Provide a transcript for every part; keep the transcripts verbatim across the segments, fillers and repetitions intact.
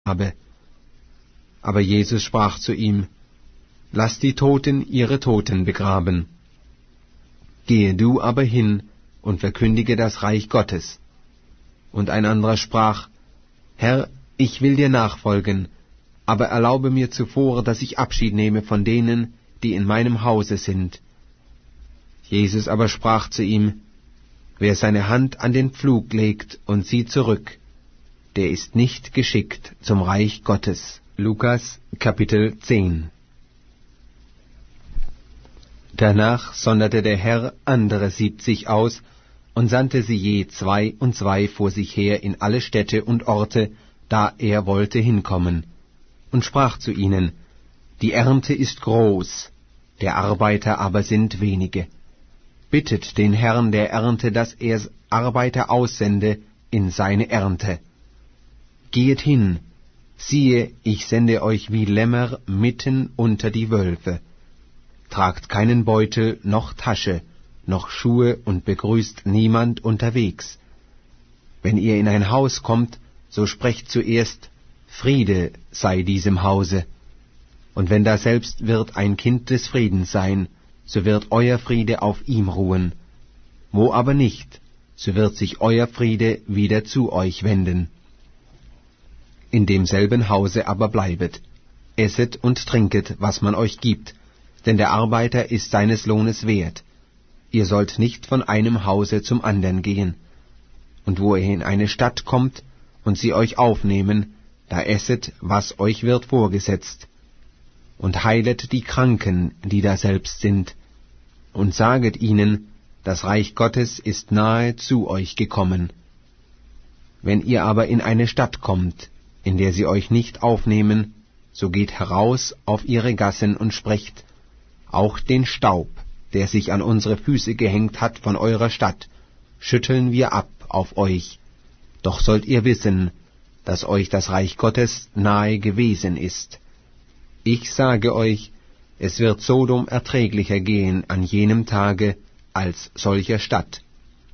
habe. Aber Jesus sprach zu ihm: Lass die Toten ihre Toten begraben. Gehe du aber hin und verkündige das Reich Gottes. Und ein anderer sprach: Herr, ich will dir nachfolgen, aber erlaube mir zuvor, dass ich Abschied nehme von denen, die in meinem Hause sind. Jesus aber sprach zu ihm: Wer seine Hand an den Pflug legt und sieht zurück, der ist nicht geschickt zum Reich Gottes. Lukas Kapitel zehn. Danach sonderte der Herr andere siebzig aus und sandte sie je zwei und zwei vor sich her in alle Städte und Orte, da er wollte hinkommen, und sprach zu ihnen: Die Ernte ist groß, der Arbeiter aber sind wenige. Bittet den Herrn der Ernte, dass er Arbeiter aussende in seine Ernte. Gehet hin, siehe, ich sende euch wie Lämmer mitten unter die Wölfe. Tragt keinen Beutel noch Tasche, noch Schuhe und begrüßt niemand unterwegs. Wenn ihr in ein Haus kommt, so sprecht zuerst: Friede sei diesem Hause. Und wenn daselbst wird ein Kind des Friedens sein, so wird euer Friede auf ihm ruhen. Wo aber nicht, so wird sich euer Friede wieder zu euch wenden. In demselben Hause aber bleibet, esset und trinket, was man euch gibt, denn der Arbeiter ist seines Lohnes wert. Ihr sollt nicht von einem Hause zum andern gehen. Und wo ihr in eine Stadt kommt und sie euch aufnehmen, da esset, was euch wird vorgesetzt. Und heilet die Kranken, die daselbst sind, und saget ihnen, das Reich Gottes ist nahe zu euch gekommen. Wenn ihr aber in eine Stadt kommt, in der sie euch nicht aufnehmen, so geht heraus auf ihre Gassen und sprecht: Auch den Staub, der sich an unsere Füße gehängt hat von eurer Stadt, schütteln wir ab auf euch. Doch sollt ihr wissen, dass euch das Reich Gottes nahe gewesen ist. Ich sage euch, es wird Sodom erträglicher gehen an jenem Tage als solcher Stadt.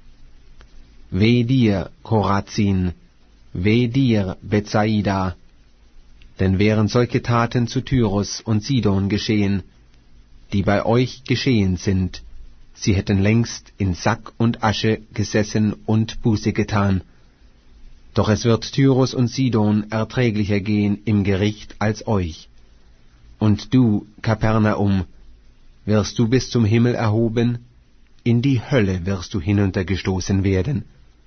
Weh dir, Chorazin, weh dir, Bethsaida, denn wären solche Taten zu Tyrus und Sidon geschehen, die bei euch geschehen sind, sie hätten längst in Sack und Asche gesessen und Buße getan. Doch es wird Tyrus und Sidon erträglicher gehen im Gericht als euch. Und du, Kapernaum, wirst du bis zum Himmel erhoben, in die Hölle wirst du hinuntergestoßen werden.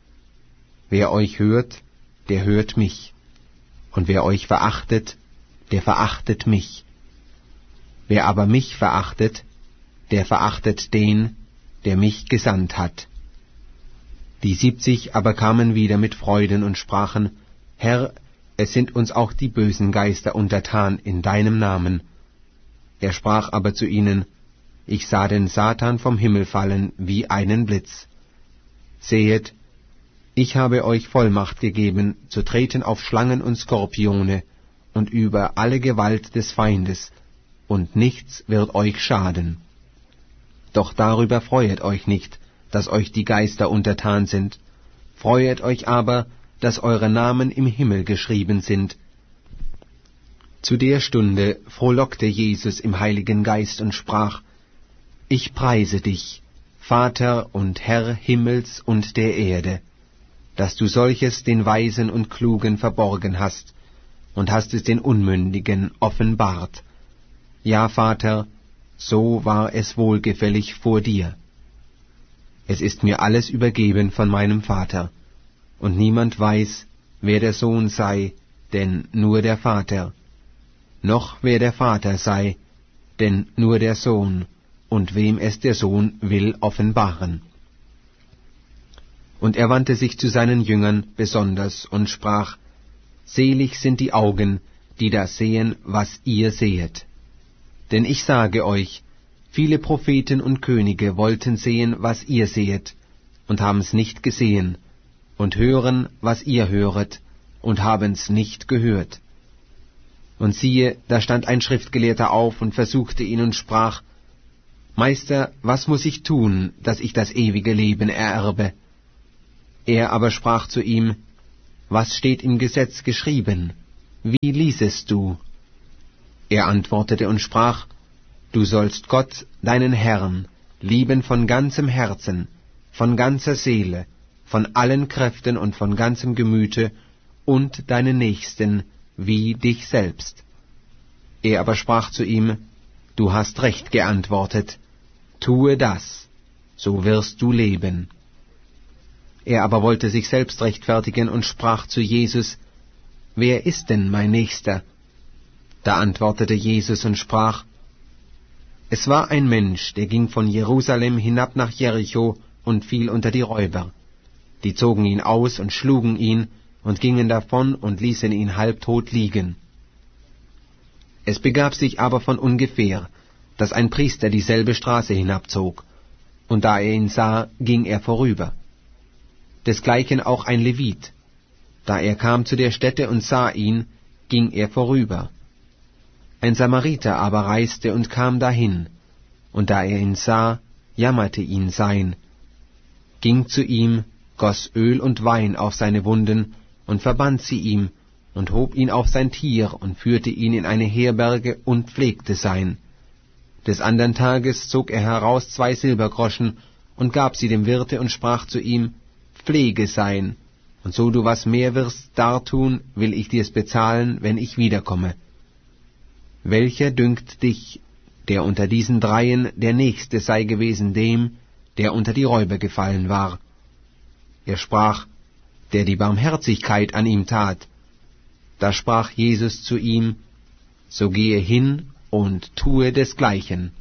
Wer euch hört, der hört mich, und wer euch verachtet, der verachtet mich. Wer aber mich verachtet, der verachtet den, der mich gesandt hat. Die siebzig aber kamen wieder mit Freuden und sprachen: Herr, es sind uns auch die bösen Geister untertan in deinem Namen. Er sprach aber zu ihnen: Ich sah den Satan vom Himmel fallen wie einen Blitz. Sehet, ich habe euch Vollmacht gegeben, zu treten auf Schlangen und Skorpione und über alle Gewalt des Feindes, und nichts wird euch schaden. Doch darüber freuet euch nicht, dass euch die Geister untertan sind, freuet euch aber, dass eure Namen im Himmel geschrieben sind. Zu der Stunde frohlockte Jesus im Heiligen Geist und sprach: Ich preise dich, Vater und Herr Himmels und der Erde, dass du solches den Weisen und Klugen verborgen hast und hast es den Unmündigen offenbart. Ja, Vater, so war es wohlgefällig vor dir. Es ist mir alles übergeben von meinem Vater, und niemand weiß, wer der Sohn sei, denn nur der Vater, noch wer der Vater sei, denn nur der Sohn, und wem es der Sohn will offenbaren. Und er wandte sich zu seinen Jüngern besonders und sprach: Selig sind die Augen, die das sehen, was ihr sehet. Denn ich sage euch, viele Propheten und Könige wollten sehen, was ihr sehet, und haben's nicht gesehen, und hören, was ihr höret, und haben's nicht gehört. Und siehe, da stand ein Schriftgelehrter auf und versuchte ihn und sprach: Meister, was muß ich tun, dass ich das ewige Leben ererbe? Er aber sprach zu ihm: Was steht im Gesetz geschrieben? wie ließest du? Er antwortete und sprach, Du sollst Gott, deinen Herrn, lieben von ganzem Herzen, von ganzer Seele, von allen Kräften und von ganzem Gemüte und deinen Nächsten wie dich selbst. Er aber sprach zu ihm, Du hast recht geantwortet, tue das, so wirst du leben. Er aber wollte sich selbst rechtfertigen und sprach zu Jesus, Wer ist denn mein Nächster? Da antwortete Jesus und sprach, Es war ein Mensch, der ging von Jerusalem hinab nach Jericho und fiel unter die Räuber. Die zogen ihn aus und schlugen ihn und gingen davon und ließen ihn halbtot liegen. Es begab sich aber von ungefähr, dass ein Priester dieselbe Straße hinabzog, und da er ihn sah, ging er vorüber. Desgleichen auch ein Levit. Da er kam zu der Stätte und sah ihn, ging er vorüber. Ein Samariter aber reiste und kam dahin, und da er ihn sah, jammerte ihn sein, ging zu ihm, goss Öl und Wein auf seine Wunden und verband sie ihm und hob ihn auf sein Tier und führte ihn in eine Herberge und pflegte sein. Des andern Tages zog er heraus zwei Silbergroschen und gab sie dem Wirte und sprach zu ihm, Pflege sein, und so du was mehr wirst dartun, will ich dir's bezahlen, wenn ich wiederkomme. Welcher dünkt dich, der unter diesen dreien der Nächste sei gewesen dem, der unter die Räuber gefallen war? Er sprach, der die Barmherzigkeit an ihm tat. Da sprach Jesus zu ihm, so gehe hin und tue desgleichen.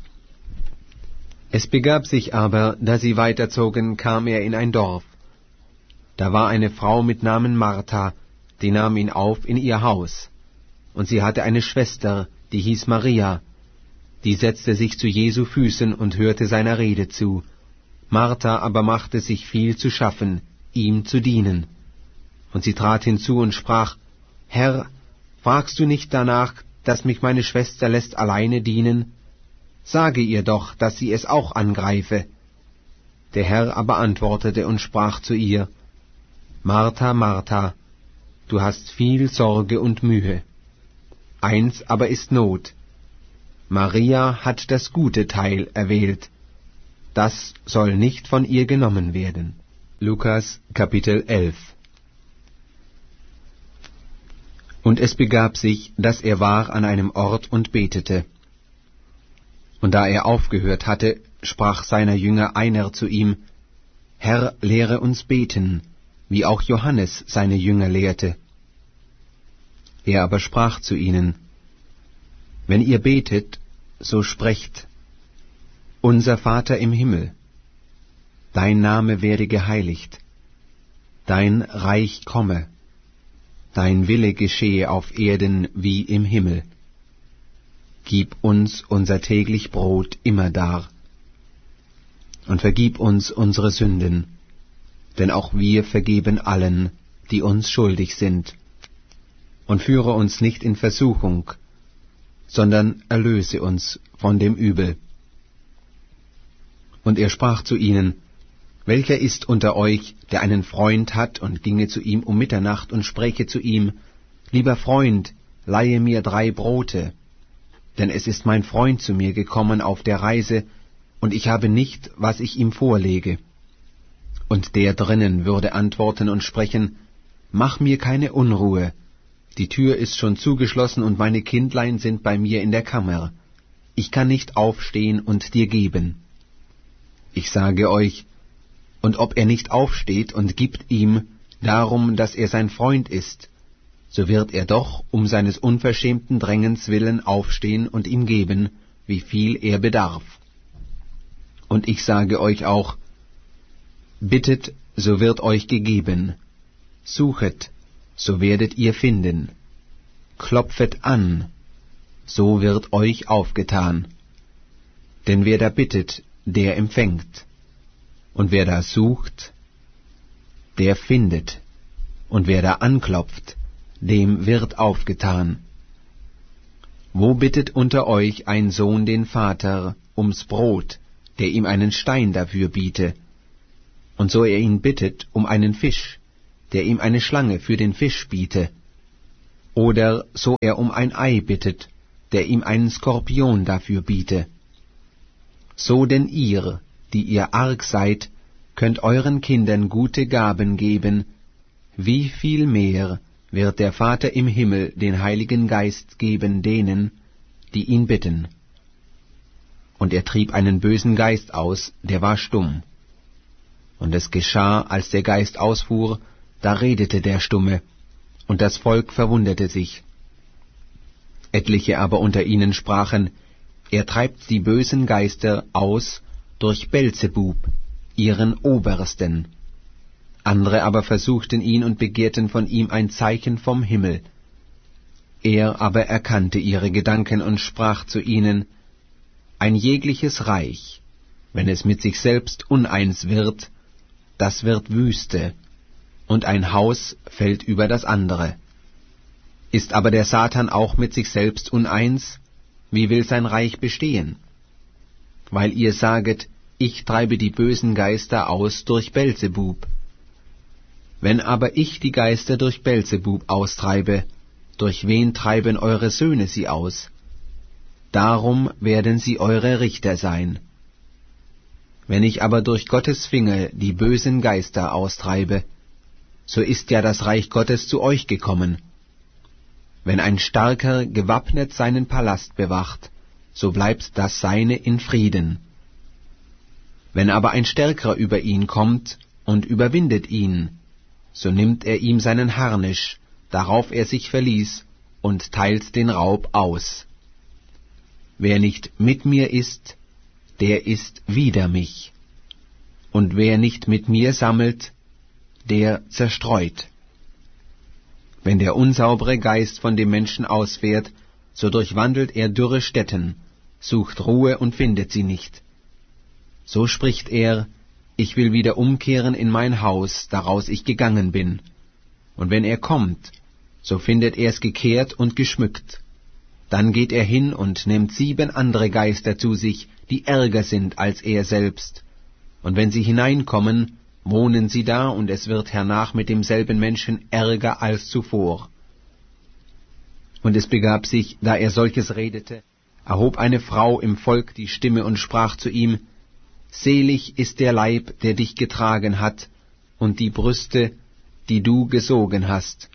Es begab sich aber, da sie weiterzogen, kam er in ein Dorf. Da war eine Frau mit Namen Martha, die nahm ihn auf in ihr Haus. Und sie hatte eine Schwester, die hieß Maria, die setzte sich zu Jesu Füßen und hörte seiner Rede zu. Martha aber machte sich viel zu schaffen, ihm zu dienen. Und sie trat hinzu und sprach, Herr, fragst du nicht danach, dass mich meine Schwester lässt alleine dienen? Sage ihr doch, dass sie es auch angreife. Der Herr aber antwortete und sprach zu ihr, Martha, Martha, du hast viel Sorge und Mühe. Eins aber ist Not. Maria hat das gute Teil erwählt. Das soll nicht von ihr genommen werden. Lukas Kapitel elf. Und es begab sich, dass er war an einem Ort und betete. Und da er aufgehört hatte, sprach seiner Jünger einer zu ihm, Herr, lehre uns beten, wie auch Johannes seine Jünger lehrte. Er aber sprach zu ihnen, Wenn ihr betet, so sprecht, Unser Vater im Himmel, dein Name werde geheiligt, dein Reich komme, dein Wille geschehe auf Erden wie im Himmel. Gib uns unser täglich Brot immerdar, und vergib uns unsere Sünden, denn auch wir vergeben allen, die uns schuldig sind. Und führe uns nicht in Versuchung, sondern erlöse uns von dem Übel. Und er sprach zu ihnen, Welcher ist unter euch, der einen Freund hat und ginge zu ihm um Mitternacht und spräche zu ihm, Lieber Freund, leihe mir drei Brote, denn es ist mein Freund zu mir gekommen auf der Reise, und ich habe nicht, was ich ihm vorlege. Und der drinnen würde antworten und sprechen, Mach mir keine Unruhe, die Tür ist schon zugeschlossen und meine Kindlein sind bei mir in der Kammer. Ich kann nicht aufstehen und dir geben. Ich sage euch, und ob er nicht aufsteht und gibt ihm, darum, dass er sein Freund ist, so wird er doch um seines unverschämten Drängens willen aufstehen und ihm geben, wie viel er bedarf. Und ich sage euch auch, bittet, so wird euch gegeben, suchet, so werdet ihr finden, klopfet an, so wird euch aufgetan. Denn wer da bittet, der empfängt, und wer da sucht, der findet, und wer da anklopft, dem wird aufgetan. Wo bittet unter euch ein Sohn den Vater ums Brot, der ihm einen Stein dafür biete, und so er ihn bittet um einen Fisch, der ihm eine Schlange für den Fisch biete? oder so er um ein Ei bittet, der ihm einen Skorpion dafür biete. So denn ihr, die ihr arg seid, könnt euren Kindern gute Gaben geben, wie viel mehr wird der Vater im Himmel den Heiligen Geist geben denen, die ihn bitten. Und er trieb einen bösen Geist aus, der war stumm. Und es geschah, als der Geist ausfuhr, da redete der Stumme, und das Volk verwunderte sich. Etliche aber unter ihnen sprachen, er treibt die bösen Geister aus durch Belzebub, ihren Obersten. Andere aber versuchten ihn und begehrten von ihm ein Zeichen vom Himmel. Er aber erkannte ihre Gedanken und sprach zu ihnen, ein jegliches Reich, wenn es mit sich selbst uneins wird, das wird Wüste, und ein Haus fällt über das andere. Ist aber der Satan auch mit sich selbst uneins, wie will sein Reich bestehen? Weil ihr saget, ich treibe die bösen Geister aus durch Belzebub. Wenn aber ich die Geister durch Belzebub austreibe, durch wen treiben eure Söhne sie aus? Darum werden sie eure Richter sein. Wenn ich aber durch Gottes Finger die bösen Geister austreibe, so ist ja das Reich Gottes zu euch gekommen. Wenn ein Starker gewappnet seinen Palast bewacht, so bleibt das Seine in Frieden. Wenn aber ein Stärkerer über ihn kommt und überwindet ihn, so nimmt er ihm seinen Harnisch, darauf er sich verließ, und teilt den Raub aus. Wer nicht mit mir ist, der ist wider mich. Und wer nicht mit mir sammelt, der zerstreut. Wenn der unsaubere Geist von dem Menschen ausfährt, so durchwandelt er dürre Stätten, sucht Ruhe und findet sie nicht. So spricht er, ich will wieder umkehren in mein Haus, daraus ich gegangen bin. Und wenn er kommt, so findet er es gekehrt und geschmückt. Dann geht er hin und nimmt sieben andere Geister zu sich, die ärger sind als er selbst. Und wenn sie hineinkommen, wohnen sie da, und es wird hernach mit demselben Menschen ärger als zuvor. Und es begab sich, da er solches redete, erhob eine Frau im Volk die Stimme und sprach zu ihm, Selig ist der Leib, der dich getragen hat, und die Brüste, die du gesogen hast.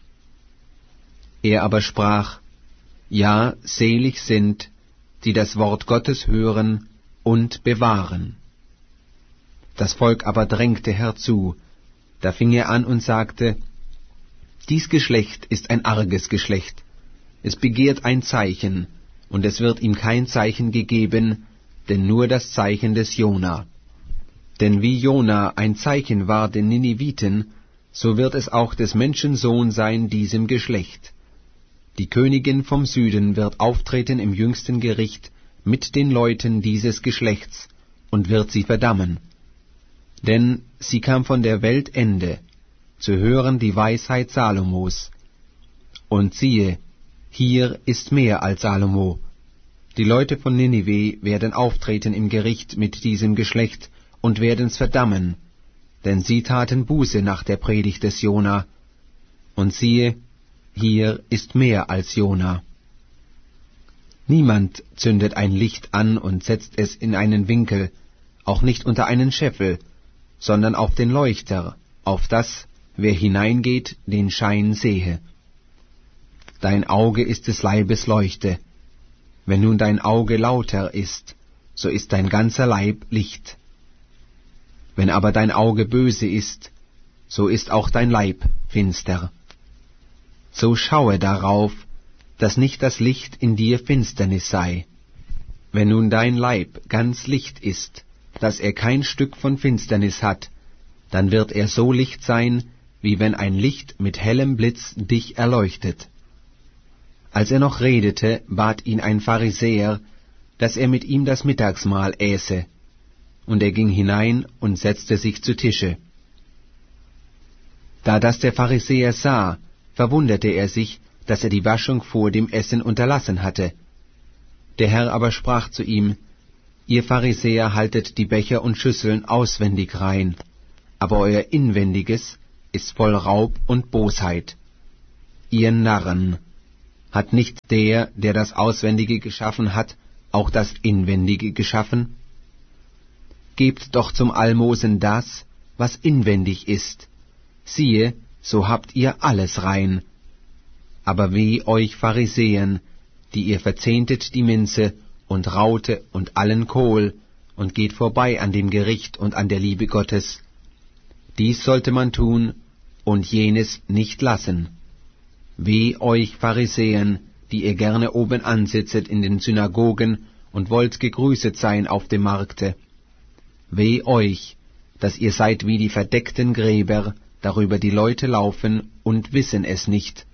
Er aber sprach, Ja, selig sind, die das Wort Gottes hören und bewahren. Das Volk aber drängte herzu. Da fing er an und sagte, Dies Geschlecht ist ein arges Geschlecht. Es begehrt ein Zeichen, und es wird ihm kein Zeichen gegeben, denn nur das Zeichen des Jona. Denn wie Jona ein Zeichen war den Niniviten, so wird es auch des Menschen Sohn sein diesem Geschlecht. Die Königin vom Süden wird auftreten im jüngsten Gericht mit den Leuten dieses Geschlechts und wird sie verdammen. Denn sie kam von der Weltende, zu hören die Weisheit Salomos. Und siehe, hier ist mehr als Salomo. Die Leute von Ninive werden auftreten im Gericht mit diesem Geschlecht und werden's verdammen, denn sie taten Buße nach der Predigt des Jona. Und siehe, hier ist mehr als Jona. Niemand zündet ein Licht an und setzt es in einen Winkel, auch nicht unter einen Scheffel, sondern auf den Leuchter, auf das, wer hineingeht, den Schein sehe. Dein Auge ist des Leibes Leuchte. Wenn nun dein Auge lauter ist, so ist dein ganzer Leib Licht. Wenn aber dein Auge böse ist, so ist auch dein Leib finster. So schaue darauf, dass nicht das Licht in dir Finsternis sei. Wenn nun dein Leib ganz Licht ist, dass er kein Stück von Finsternis hat, dann wird er so Licht sein, wie wenn ein Licht mit hellem Blitz dich erleuchtet. Als er noch redete, bat ihn ein Pharisäer, dass er mit ihm das Mittagsmahl äße, und er ging hinein und setzte sich zu Tische. Da das der Pharisäer sah, verwunderte er sich, dass er die Waschung vor dem Essen unterlassen hatte. Der Herr aber sprach zu ihm, Ihr Pharisäer haltet die Becher und Schüsseln auswendig rein, aber euer Inwendiges ist voll Raub und Bosheit. Ihr Narren, Hat nicht der, der das Auswendige geschaffen hat, auch das Inwendige geschaffen? Gebt doch zum Almosen das, was inwendig ist. Siehe, so habt ihr alles rein. Aber weh euch Pharisäern, die ihr verzehntet die Minze und Raute und allen Kohl und geht vorbei an dem Gericht und an der Liebe Gottes. Dies sollte man tun und jenes nicht lassen. Weh euch Pharisäern, die ihr gerne oben ansitzet in den Synagogen und wollt gegrüßet sein auf dem Markte. Weh euch, dass ihr seid wie die verdeckten Gräber, darüber die Leute laufen und wissen es nicht.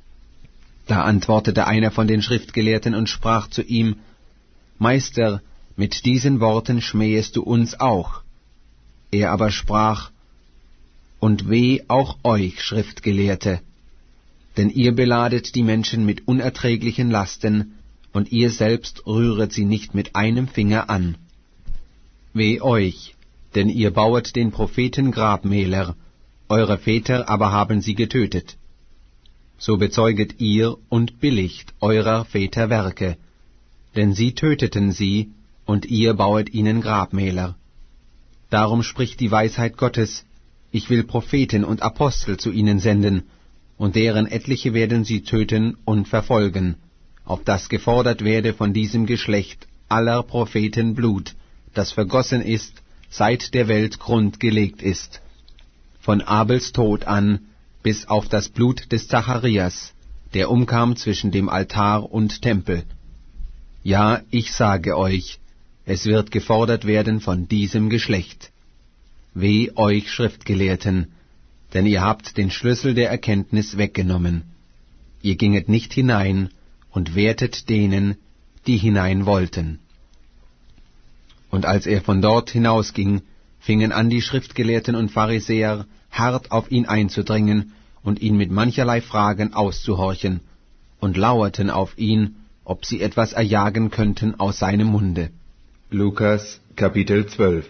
Da antwortete einer von den Schriftgelehrten und sprach zu ihm, Meister, mit diesen Worten schmähest du uns auch. Er aber sprach, und weh auch euch, Schriftgelehrte, denn ihr beladet die Menschen mit unerträglichen Lasten, und ihr selbst rühret sie nicht mit einem Finger an. Weh euch, denn ihr bauet den Propheten Grabmäler, eure Väter aber haben sie getötet. So bezeuget ihr und billigt eurer Väter Werke, denn sie töteten sie, und ihr bauet ihnen Grabmäler. Darum spricht die Weisheit Gottes, ich will Propheten und Apostel zu ihnen senden, und deren etliche werden sie töten und verfolgen, auf das gefordert werde von diesem Geschlecht aller Propheten Blut, das vergossen ist, seit der Welt Grund gelegt ist, von Abels Tod an bis auf das Blut des Zacharias, der umkam zwischen dem Altar und Tempel. Ja, ich sage euch, es wird gefordert werden von diesem Geschlecht. Weh euch Schriftgelehrten, denn ihr habt den Schlüssel der Erkenntnis weggenommen. Ihr ginget nicht hinein und wehrtet denen, die hinein wollten. Und als er von dort hinausging, fingen an die Schriftgelehrten und Pharisäer hart auf ihn einzudringen und ihn mit mancherlei Fragen auszuhorchen, und lauerten auf ihn, ob sie etwas erjagen könnten aus seinem Munde. Lukas Kapitel zwölf.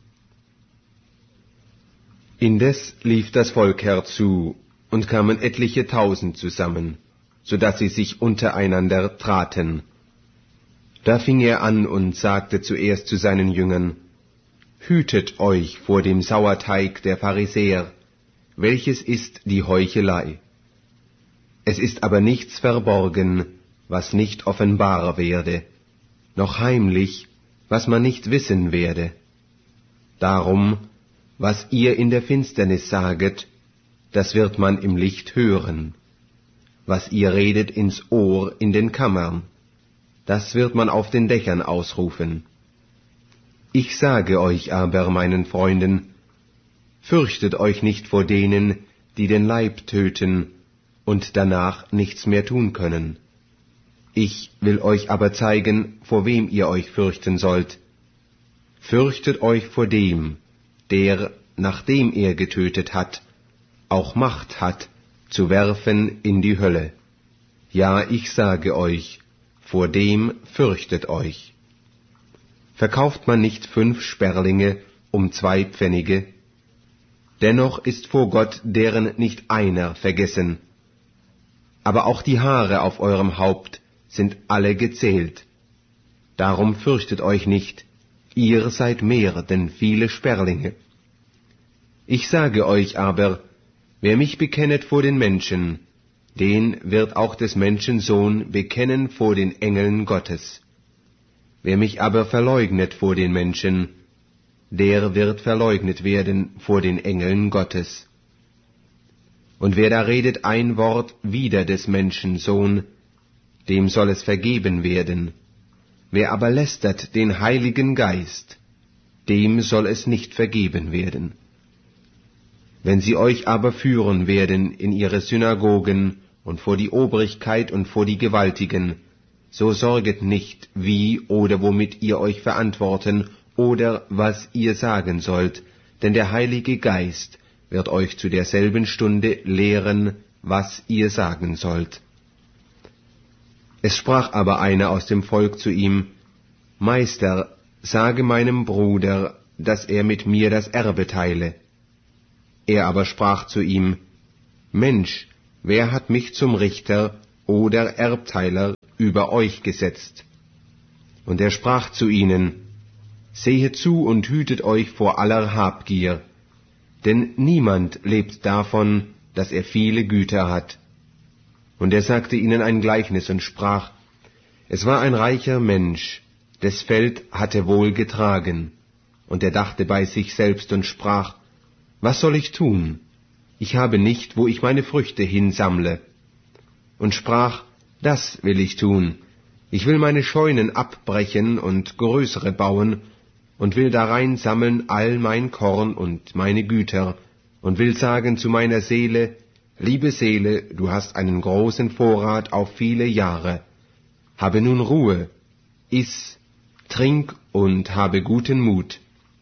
Indes lief das Volk herzu, und kamen etliche Tausend zusammen, so daß sie sich untereinander traten. Da fing er an und sagte zuerst zu seinen Jüngern, Hütet euch vor dem Sauerteig der Pharisäer, welches ist die Heuchelei. Es ist aber nichts verborgen, was nicht offenbar werde, noch heimlich, was man nicht wissen werde. Darum, was ihr in der Finsternis saget, das wird man im Licht hören. Was ihr redet ins Ohr in den Kammern, das wird man auf den Dächern ausrufen. Ich sage euch aber, meinen Freunden, fürchtet euch nicht vor denen, die den Leib töten und danach nichts mehr tun können. Ich will euch aber zeigen, vor wem ihr euch fürchten sollt. Fürchtet euch vor dem, der, nachdem er getötet hat, auch Macht hat, zu werfen in die Hölle. Ja, ich sage euch, vor dem fürchtet euch. Verkauft man nicht fünf Sperlinge um zwei Pfennige? Dennoch ist vor Gott deren nicht einer vergessen. Aber auch die Haare auf eurem Haupt sind alle gezählt. Darum fürchtet euch nicht, ihr seid mehr denn viele Sperlinge. Ich sage euch aber, wer mich bekennet vor den Menschen, den wird auch des Menschen Sohn bekennen vor den Engeln Gottes. Wer mich aber verleugnet vor den Menschen, der wird verleugnet werden vor den Engeln Gottes. Und wer da redet ein Wort wider des Menschen Sohn, dem soll es vergeben werden. Wer aber lästert den Heiligen Geist, dem soll es nicht vergeben werden. Wenn sie euch aber führen werden in ihre Synagogen und vor die Obrigkeit und vor die Gewaltigen, so sorget nicht, wie oder womit ihr euch verantworten oder was ihr sagen sollt, denn der Heilige Geist wird euch zu derselben Stunde lehren, was ihr sagen sollt. Es sprach aber einer aus dem Volk zu ihm, Meister, sage meinem Bruder, dass er mit mir das Erbe teile. Er aber sprach zu ihm, Mensch, wer hat mich zum Richter oder Erbteiler über euch gesetzt. Und er sprach zu ihnen, Sehet zu und hütet euch vor aller Habgier, denn niemand lebt davon, dass er viele Güter hat. Und er sagte ihnen ein Gleichnis und sprach, Es war ein reicher Mensch, des Feld hatte wohl getragen, und er dachte bei sich selbst und sprach, Was soll ich tun? Ich habe nicht, wo ich meine Früchte hinsammle. Und sprach, Das will ich tun. Ich will meine Scheunen abbrechen und größere bauen, und will darein sammeln all mein Korn und meine Güter, und will sagen zu meiner Seele, Liebe Seele, du hast einen großen Vorrat auf viele Jahre. Habe nun Ruhe, iss, trink und habe guten Mut.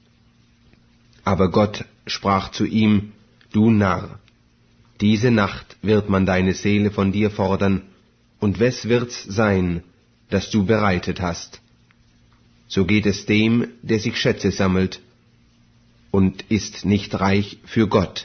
Aber Gott sprach zu ihm, Du Narr, diese Nacht wird man deine Seele von dir fordern, und wes wird's sein, das du bereitet hast? So geht es dem, der sich Schätze sammelt, und ist nicht reich für Gott.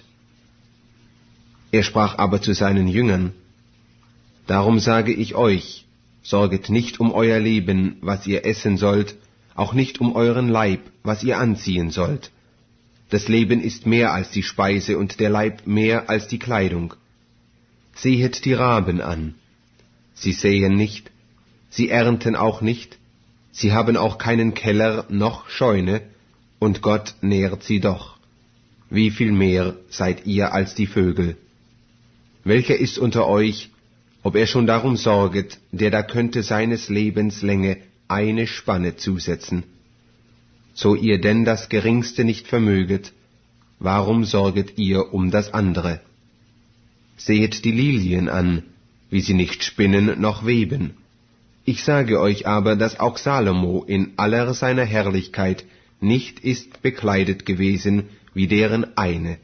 Er sprach aber zu seinen Jüngern, Darum sage ich euch, sorget nicht um euer Leben, was ihr essen sollt, auch nicht um euren Leib, was ihr anziehen sollt. Das Leben ist mehr als die Speise und der Leib mehr als die Kleidung. Sehet die Raben an. Sie säen nicht, sie ernten auch nicht, sie haben auch keinen Keller noch Scheune, und Gott nährt sie doch. Wie viel mehr seid ihr als die Vögel? Welcher ist unter euch, ob er schon darum sorget, der da könnte seines Lebens Länge eine Spanne zusetzen? So ihr denn das Geringste nicht vermöget, warum sorget ihr um das andere? Sehet die Lilien an, wie sie nicht spinnen noch weben. Ich sage euch aber, dass auch Salomo in aller seiner Herrlichkeit nicht ist bekleidet gewesen wie deren eine.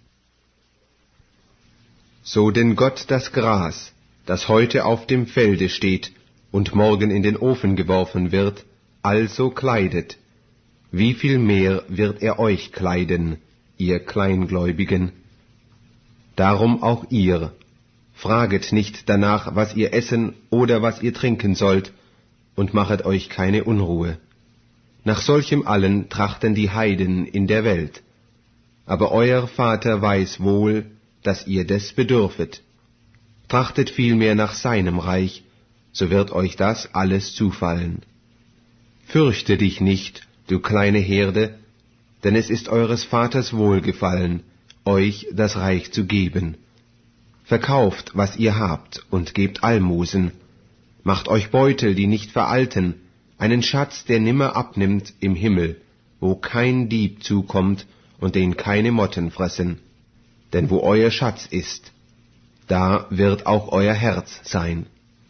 So denn Gott das Gras, das heute auf dem Felde steht und morgen in den Ofen geworfen wird, also kleidet, wie viel mehr wird er euch kleiden, ihr Kleingläubigen? Darum auch ihr, fraget nicht danach, was ihr essen oder was ihr trinken sollt, und machet euch keine Unruhe. Nach solchem allen trachten die Heiden in der Welt. Aber euer Vater weiß wohl, dass ihr des bedürfet. Trachtet vielmehr nach seinem Reich, so wird euch das alles zufallen. Fürchte dich nicht, du kleine Herde, denn es ist eures Vaters Wohlgefallen, euch das Reich zu geben. Verkauft, was ihr habt, und gebt Almosen. Macht euch Beutel, die nicht veralten, einen Schatz, der nimmer abnimmt im Himmel, wo kein Dieb zukommt und den keine Motten fressen. Denn wo euer Schatz ist, da wird auch euer Herz sein.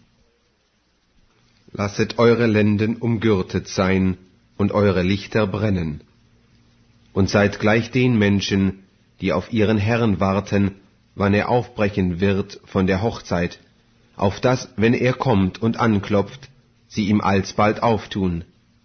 Lasset eure Lenden umgürtet sein und eure Lichter brennen. Und seid gleich den Menschen, die auf ihren Herrn warten, wann er aufbrechen wird von der Hochzeit, auf dass, wenn er kommt und anklopft, sie ihm alsbald auftun.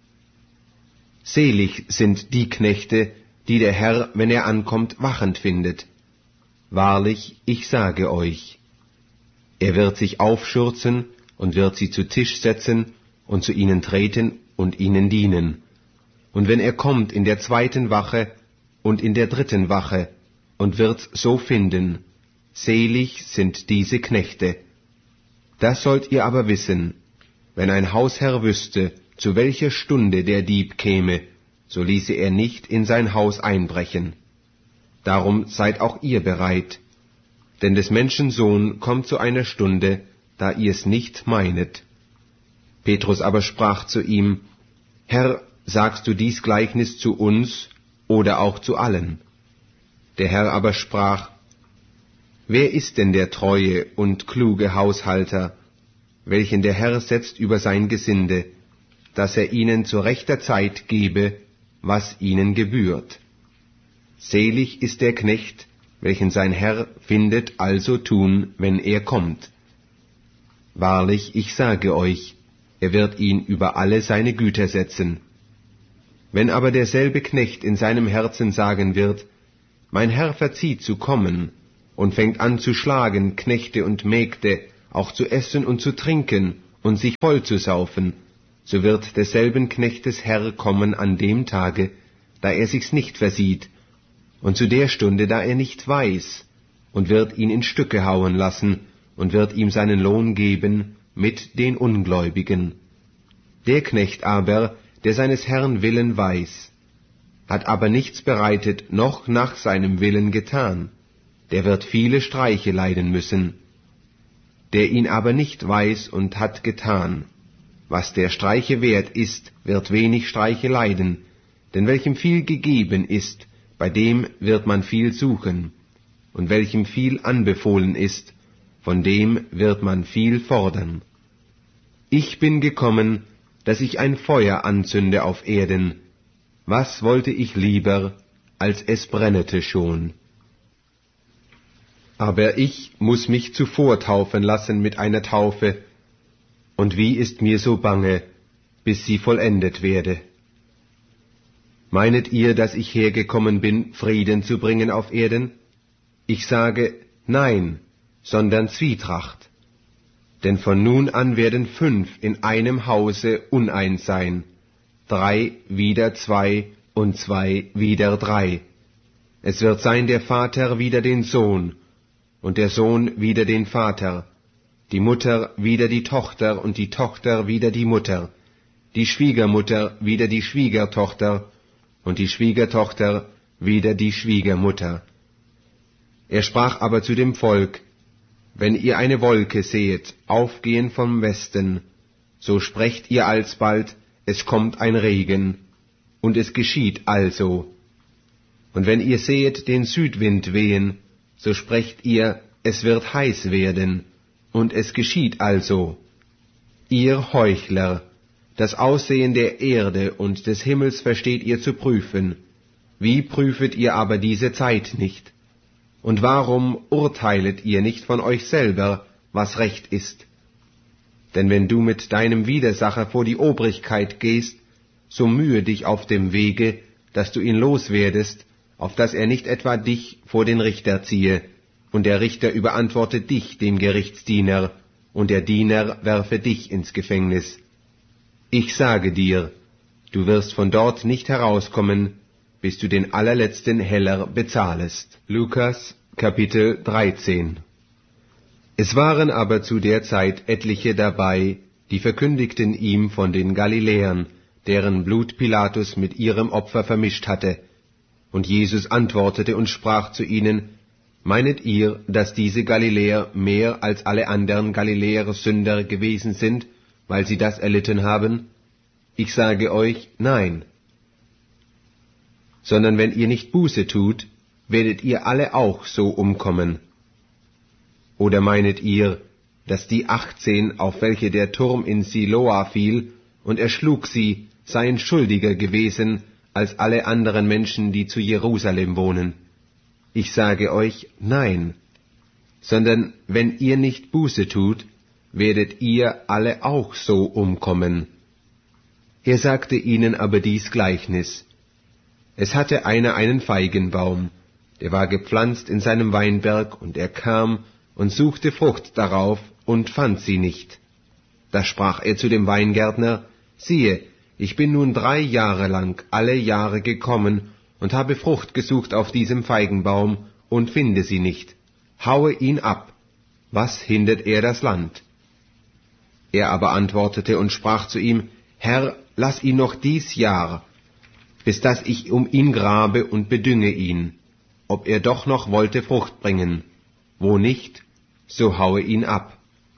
Selig sind die Knechte, die der Herr, wenn er ankommt, wachend findet. Wahrlich, ich sage euch, er wird sich aufschürzen und wird sie zu Tisch setzen und zu ihnen treten und ihnen dienen. Und wenn er kommt in der zweiten Wache und in der dritten Wache und wird's so finden, selig sind diese Knechte. Das sollt ihr aber wissen, wenn ein Hausherr wüsste, zu welcher Stunde der Dieb käme, so ließe er nicht in sein Haus einbrechen. Darum seid auch ihr bereit, denn des Menschen Sohn kommt zu einer Stunde, da ihr's nicht meinet. Petrus aber sprach zu ihm, Herr, sagst du dies Gleichnis zu uns oder auch zu allen? Der Herr aber sprach, Wer ist denn der treue und kluge Haushalter, welchen der Herr setzt über sein Gesinde, dass er ihnen zu rechter Zeit gebe, was ihnen gebührt? Selig ist der Knecht, welchen sein Herr findet also tun, wenn er kommt. Wahrlich, ich sage euch, er wird ihn über alle seine Güter setzen. Wenn aber derselbe Knecht in seinem Herzen sagen wird, mein Herr verzieht zu kommen, und fängt an zu schlagen Knechte und Mägde auch zu essen und zu trinken und sich voll zu saufen, so wird desselben Knechtes Herr kommen an dem Tage, da er sich's nicht versieht, und zu der Stunde, da er nicht weiß, und wird ihn in Stücke hauen lassen, und wird ihm seinen Lohn geben mit den Ungläubigen. Der Knecht aber, der seines Herrn Willen weiß, hat aber nichts bereitet, noch nach seinem Willen getan, der wird viele Streiche leiden müssen. Der ihn aber nicht weiß und hat getan, was der Streiche wert ist, wird wenig Streiche leiden, denn welchem viel gegeben ist, bei dem wird man viel suchen, und welchem viel anbefohlen ist, von dem wird man viel fordern. Ich bin gekommen, dass ich ein Feuer anzünde auf Erden. Was wollte ich lieber, als es brennete schon? Aber ich muß mich zuvor taufen lassen mit einer Taufe, und wie ist mir so bange, bis sie vollendet werde. Meinet ihr, dass ich hergekommen bin, Frieden zu bringen auf Erden? Ich sage, nein, sondern Zwietracht. Denn von nun an werden fünf in einem Hause uneins sein, drei wider zwei und zwei wider drei. Es wird sein der Vater wider den Sohn, und der Sohn wider den Vater, die Mutter wider die Tochter und die Tochter wider die Mutter, die Schwiegermutter wider die Schwiegertochter und die Schwiegertochter wider die Schwiegermutter. Er sprach aber zu dem Volk, wenn ihr eine Wolke sehet, aufgehen vom Westen, so sprecht ihr alsbald, es kommt ein Regen, und es geschieht also. Und wenn ihr sehet den Südwind wehen, so sprecht ihr, es wird heiß werden, und es geschieht also. Ihr Heuchler, das Aussehen der Erde und des Himmels versteht ihr zu prüfen. Wie prüfet ihr aber diese Zeit nicht? Und warum urteilet ihr nicht von euch selber, was recht ist? Denn wenn du mit deinem Widersacher vor die Obrigkeit gehst, so mühe dich auf dem Wege, dass du ihn loswerdest, auf dass er nicht etwa dich vor den Richter ziehe, und der Richter überantworte dich dem Gerichtsdiener, und der Diener werfe dich ins Gefängnis. Ich sage dir, du wirst von dort nicht herauskommen, bis du den allerletzten Heller bezahlest. Lukas, Kapitel dreizehn. Es waren aber zu der Zeit etliche dabei, die verkündigten ihm von den Galiläern, deren Blut Pilatus mit ihrem Opfer vermischt hatte. Und Jesus antwortete und sprach zu ihnen, Meinet ihr, dass diese Galiläer mehr als alle anderen Galiläer Sünder gewesen sind, weil sie das erlitten haben? Ich sage euch, nein. Sondern wenn ihr nicht Buße tut, werdet ihr alle auch so umkommen. Oder meinet ihr, dass die achtzehn, auf welche der Turm in Siloa fiel, und erschlug sie, seien schuldiger gewesen als alle anderen Menschen, die zu Jerusalem wohnen? Ich sage euch, nein, sondern wenn ihr nicht Buße tut, werdet ihr alle auch so umkommen. Er sagte ihnen aber dies Gleichnis. Es hatte einer einen Feigenbaum, der war gepflanzt in seinem Weinberg, und er kam und suchte Frucht darauf und fand sie nicht. Da sprach er zu dem Weingärtner, siehe, ich bin nun drei Jahre lang alle Jahre gekommen und habe Frucht gesucht auf diesem Feigenbaum und finde sie nicht. Haue ihn ab. Was hindert er das Land? Er aber antwortete und sprach zu ihm, Herr, lass ihn noch dies Jahr, bis dass ich um ihn grabe und bedünge ihn, ob er doch noch wollte Frucht bringen. Wo nicht, so haue ihn ab.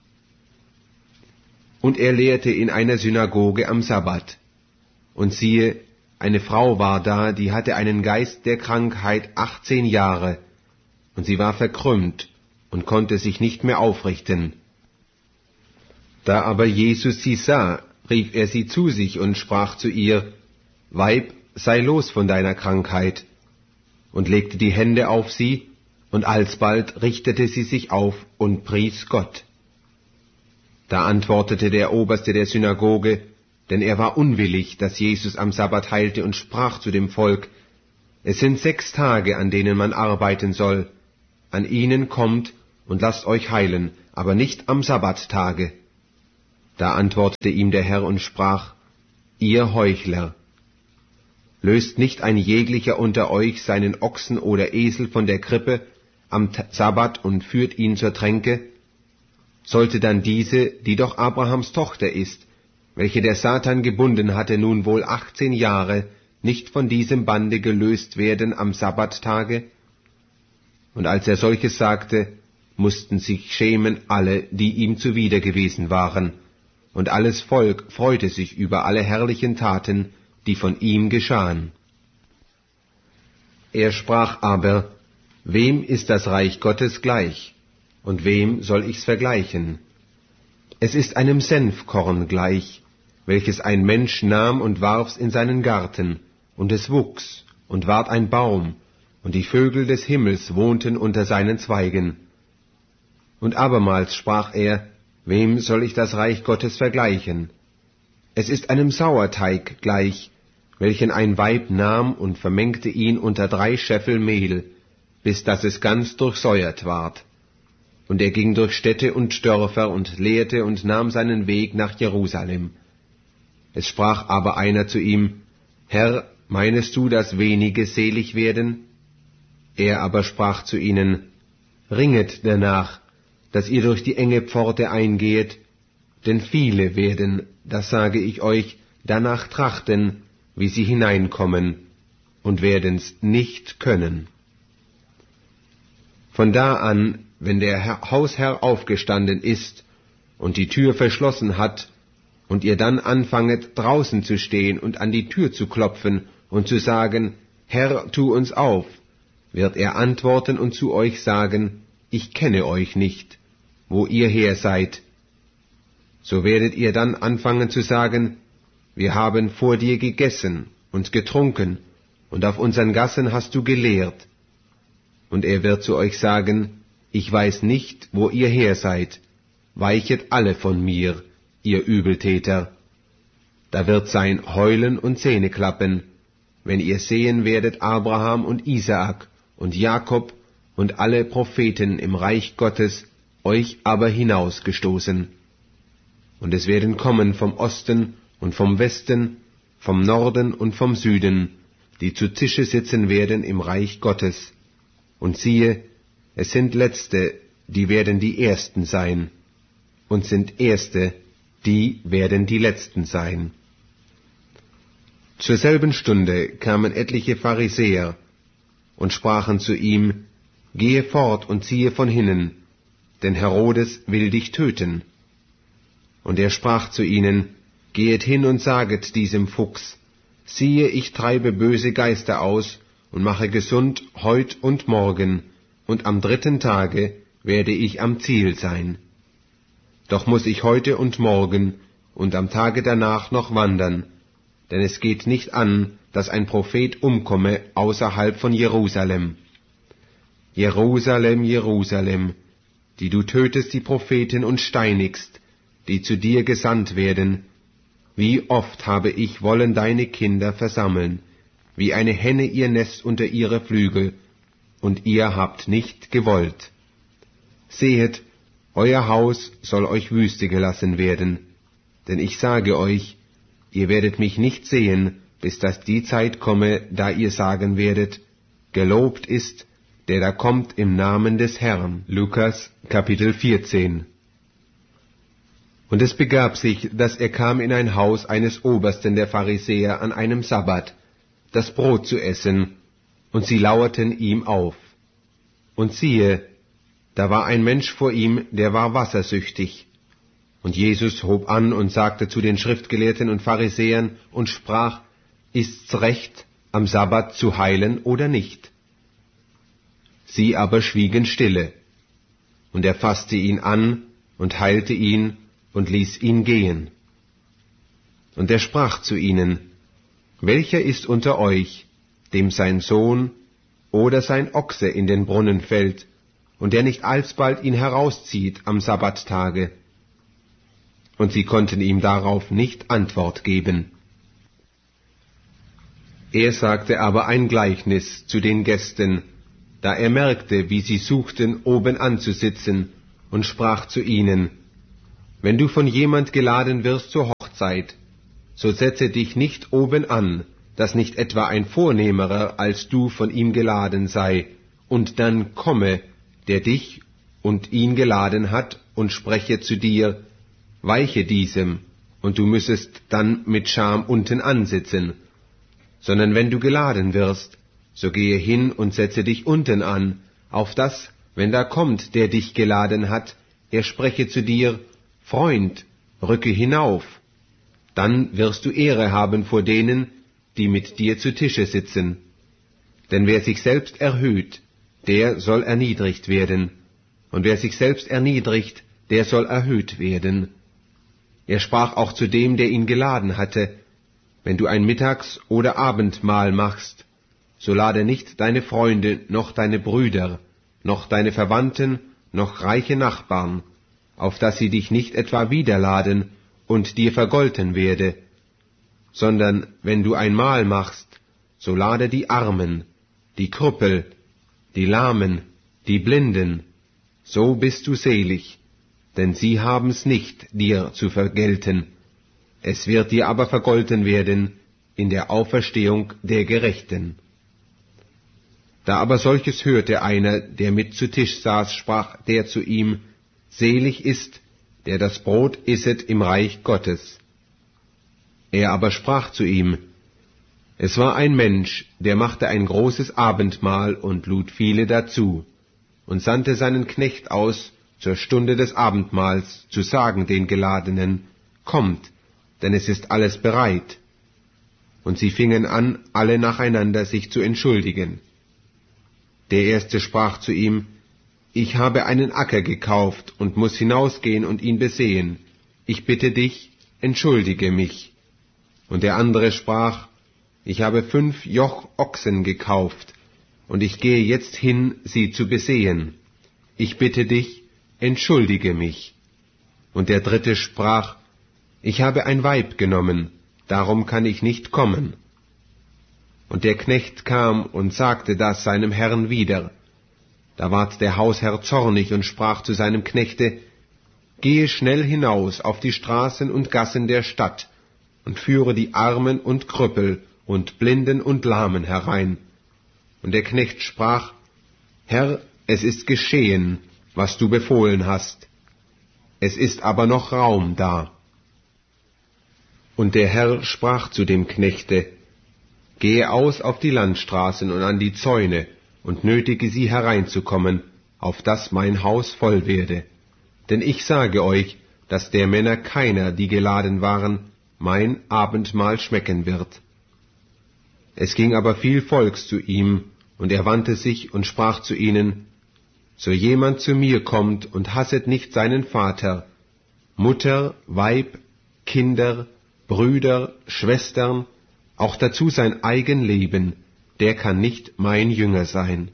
Und er lehrte in einer Synagoge am Sabbat. Und siehe, eine Frau war da, die hatte einen Geist der Krankheit achtzehn Jahre, und sie war verkrümmt und konnte sich nicht mehr aufrichten. Da aber Jesus sie sah, rief er sie zu sich und sprach zu ihr, Weib, sei los von deiner Krankheit, und legte die Hände auf sie, und alsbald richtete sie sich auf und pries Gott. Da antwortete der Oberste der Synagoge, denn er war unwillig, dass Jesus am Sabbat heilte, und sprach zu dem Volk, es sind sechs Tage, an denen man arbeiten soll, an ihnen kommt und lasst euch heilen, aber nicht am Sabbattage. Da antwortete ihm der Herr und sprach, ihr Heuchler, löst nicht ein jeglicher unter euch seinen Ochsen oder Esel von der Krippe am Sabbat und führt ihn zur Tränke? Sollte dann diese, die doch Abrahams Tochter ist, welche der Satan gebunden hatte, nun wohl achtzehn Jahre, nicht von diesem Bande gelöst werden am Sabbattage? Und als er solches sagte, mussten sich schämen alle, die ihm zuwider gewesen waren, und alles Volk freute sich über alle herrlichen Taten, die von ihm geschahen. Er sprach aber, wem ist das Reich Gottes gleich, und wem soll ich's vergleichen? Es ist einem Senfkorn gleich, welches ein Mensch nahm und warf's in seinen Garten, und es wuchs und ward ein Baum, und die Vögel des Himmels wohnten unter seinen Zweigen. Und abermals sprach er, wem soll ich das Reich Gottes vergleichen? Es ist einem Sauerteig gleich, welchen ein Weib nahm und vermengte ihn unter drei Scheffel Mehl, bis dass es ganz durchsäuert ward. Und er ging durch Städte und Dörfer und lehrte und nahm seinen Weg nach Jerusalem. Es sprach aber einer zu ihm, Herr, meinest du, dass wenige selig werden? Er aber sprach zu ihnen, ringet danach, dass ihr durch die enge Pforte eingehet, denn viele werden, das sage ich euch, danach trachten, wie sie hineinkommen, und werden's nicht können. Von da an, wenn der Hausherr aufgestanden ist und die Tür verschlossen hat, und ihr dann anfanget, draußen zu stehen und an die Tür zu klopfen und zu sagen, Herr, tu uns auf, wird er antworten und zu euch sagen, ich kenne euch nicht, wo ihr her seid. So werdet ihr dann anfangen zu sagen, wir haben vor dir gegessen und getrunken, und auf unseren Gassen hast du gelehrt. Und er wird zu euch sagen, ich weiß nicht, wo ihr her seid, weichet alle von mir, ihr Übeltäter. Da wird sein Heulen und Zähneklappen, wenn ihr sehen werdet Abraham und Isaak und Jakob und alle Propheten im Reich Gottes, euch aber hinausgestoßen. Und es werden kommen vom Osten und vom Westen, vom Norden und vom Süden, die zu Tische sitzen werden im Reich Gottes. Und siehe, es sind Letzte, die werden die Ersten sein, und sind Erste, die werden die Letzten sein. Zur selben Stunde kamen etliche Pharisäer und sprachen zu ihm, gehe fort und ziehe von hinnen, denn Herodes will dich töten. Und er sprach zu ihnen, gehet hin und saget diesem Fuchs, siehe, ich treibe böse Geister aus und mache gesund heut und morgen, und am dritten Tage werde ich am Ziel sein. Doch muß ich heute und morgen und am Tage danach noch wandern, denn es geht nicht an, dass ein Prophet umkomme außerhalb von Jerusalem. Jerusalem, Jerusalem, die du tötest die Propheten und steinigst, die zu dir gesandt werden, wie oft habe ich wollen deine Kinder versammeln, wie eine Henne ihr Nest unter ihre Flügel, und ihr habt nicht gewollt. Sehet, euer Haus soll euch Wüste gelassen werden, denn ich sage euch, ihr werdet mich nicht sehen, bis dass die Zeit komme, da ihr sagen werdet, gelobt ist, der da kommt im Namen des Herrn. Lukas Kapitel vierzehn. Und es begab sich, dass er kam in ein Haus eines Obersten der Pharisäer an einem Sabbat, das Brot zu essen, und sie lauerten ihm auf. Und siehe, da war ein Mensch vor ihm, der war wassersüchtig. Und Jesus hob an und sagte zu den Schriftgelehrten und Pharisäern und sprach, ist's recht, am Sabbat zu heilen oder nicht? Sie aber schwiegen stille. Und er fasste ihn an und heilte ihn und ließ ihn gehen. Und er sprach zu ihnen, welcher ist unter euch, dem sein Sohn oder sein Ochse in den Brunnen fällt, und der nicht alsbald ihn herauszieht am Sabbattage? Und sie konnten ihm darauf nicht Antwort geben. Er sagte aber ein Gleichnis zu den Gästen, da er merkte, wie sie suchten, oben anzusitzen, und sprach zu ihnen: Wenn du von jemand geladen wirst zur Hochzeit, so setze dich nicht oben an, dass nicht etwa ein Vornehmerer als du von ihm geladen sei, und dann komme, der dich und ihn geladen hat, und spreche zu dir: Weiche diesem, und du müssest dann mit Scham unten ansitzen. Sondern wenn du geladen wirst, so gehe hin und setze dich unten an, auf das, wenn da kommt, der dich geladen hat, er spreche zu dir: Freund, rücke hinauf. Dann wirst du Ehre haben vor denen, die mit dir zu Tische sitzen. Denn wer sich selbst erhöht, der soll erniedrigt werden, und wer sich selbst erniedrigt, der soll erhöht werden. Er sprach auch zu dem, der ihn geladen hatte: Wenn du ein Mittags- oder Abendmahl machst, so lade nicht deine Freunde, noch deine Brüder, noch deine Verwandten, noch reiche Nachbarn, auf dass sie dich nicht etwa wiederladen und dir vergolten werde, sondern wenn du ein Mahl machst, so lade die Armen, die Krüppel, die Lahmen, die Blinden, so bist du selig, denn sie haben's nicht, dir zu vergelten. Es wird dir aber vergolten werden in der Auferstehung der Gerechten. Da aber solches hörte einer, der mit zu Tisch saß, sprach der zu ihm: Selig ist, der das Brot isset im Reich Gottes. Er aber sprach zu ihm: Es war ein Mensch, der machte ein großes Abendmahl und lud viele dazu, und sandte seinen Knecht aus, zur Stunde des Abendmahls zu sagen den Geladenen: Kommt, denn es ist alles bereit. Und sie fingen an, alle nacheinander sich zu entschuldigen. Der erste sprach zu ihm: Ich habe einen Acker gekauft und muß hinausgehen und ihn besehen. Ich bitte dich, entschuldige mich. Und der andere sprach: Ich habe fünf Joch Ochsen gekauft, und ich gehe jetzt hin, sie zu besehen. Ich bitte dich, entschuldige mich. Und der dritte sprach: Ich habe ein Weib genommen, darum kann ich nicht kommen. Und der Knecht kam und sagte das seinem Herrn wieder. Da ward der Hausherr zornig und sprach zu seinem Knechte: Gehe schnell hinaus auf die Straßen und Gassen der Stadt und führe die Armen und Krüppel und Blinden und Lahmen herein. Und der Knecht sprach: Herr, es ist geschehen, was du befohlen hast. Es ist aber noch Raum da. Und der Herr sprach zu dem Knechte: Gehe aus auf die Landstraßen und an die Zäune und nötige sie hereinzukommen, auf dass mein Haus voll werde. Denn ich sage euch, dass der Männer keiner, die geladen waren, mein Abendmahl schmecken wird. Es ging aber viel Volks zu ihm, und er wandte sich und sprach zu ihnen: So jemand zu mir kommt und hasset nicht seinen Vater, Mutter, Weib, Kinder, Brüder, Schwestern, auch dazu sein eigen Leben, der kann nicht mein Jünger sein.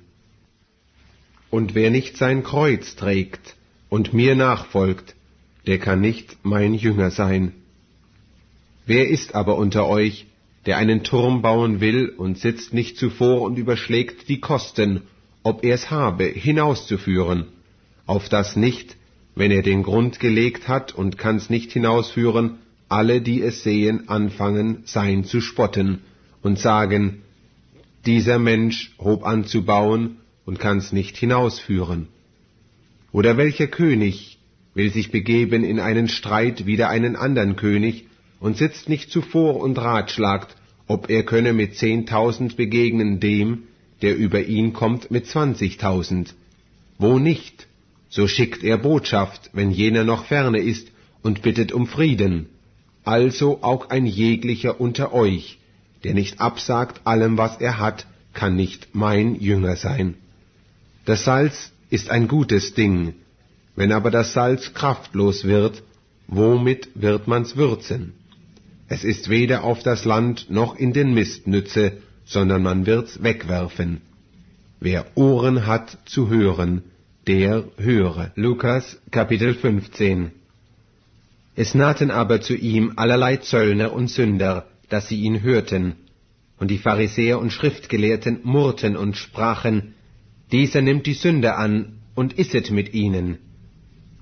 Und wer nicht sein Kreuz trägt und mir nachfolgt, der kann nicht mein Jünger sein. Wer ist aber unter euch, der einen Turm bauen will und sitzt nicht zuvor und überschlägt die Kosten, ob er's habe, hinauszuführen, auf das nicht, wenn er den Grund gelegt hat und kann's nicht hinausführen, alle, die es sehen, anfangen, sein zu spotten und sagen: Dieser Mensch hob an zu bauen und kann's nicht hinausführen. Oder welcher König will sich begeben in einen Streit wider einen andern König und sitzt nicht zuvor und ratschlagt, ob er könne mit zehntausend begegnen dem, der über ihn kommt, mit zwanzigtausend? Wo nicht, so schickt er Botschaft, wenn jener noch ferne ist, und bittet um Frieden. Also auch ein jeglicher unter euch, der nicht absagt allem, was er hat, kann nicht mein Jünger sein. Das Salz ist ein gutes Ding, wenn aber das Salz kraftlos wird, womit wird man's würzen? Es ist weder auf das Land noch in den Mist nütze, sondern man wird's wegwerfen. Wer Ohren hat zu hören, der höre. Lukas Kapitel fünfzehn. Es nahten aber zu ihm allerlei Zöllner und Sünder, dass sie ihn hörten. Und die Pharisäer und Schriftgelehrten murrten und sprachen: Dieser nimmt die Sünder an und isset mit ihnen.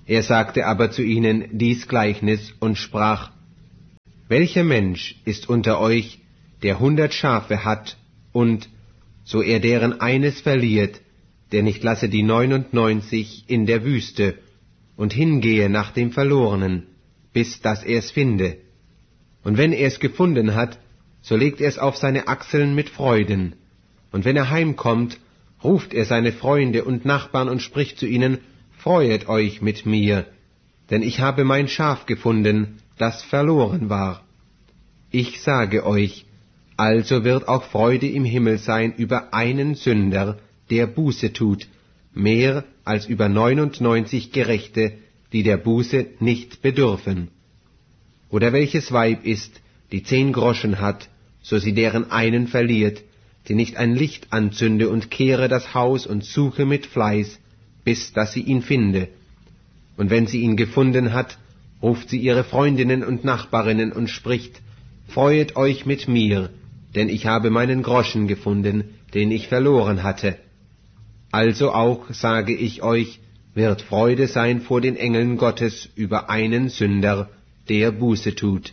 Er sagte aber zu ihnen dies Gleichnis und sprach: Welcher Mensch ist unter euch, der hundert Schafe hat, und, so er deren eines verliert, der nicht lasse die neunundneunzig in der Wüste und hingehe nach dem Verlorenen, bis dass er es finde. Und wenn er es gefunden hat, so legt er es auf seine Achseln mit Freuden. Und wenn er heimkommt, ruft er seine Freunde und Nachbarn und spricht zu ihnen: Freuet euch mit mir, denn ich habe mein Schaf gefunden, das verloren war. Ich sage euch, also wird auch Freude im Himmel sein über einen Sünder, der Buße tut, mehr als über neunundneunzig Gerechte, die der Buße nicht bedürfen. Oder welches Weib ist, die zehn Groschen hat, so sie deren einen verliert, die nicht ein Licht anzünde und kehre das Haus und suche mit Fleiß, bis dass sie ihn finde. Und wenn sie ihn gefunden hat, ruft sie ihre Freundinnen und Nachbarinnen und spricht: Freuet euch mit mir, denn ich habe meinen Groschen gefunden, den ich verloren hatte. Also auch, sage ich euch, wird Freude sein vor den Engeln Gottes über einen Sünder, der Buße tut.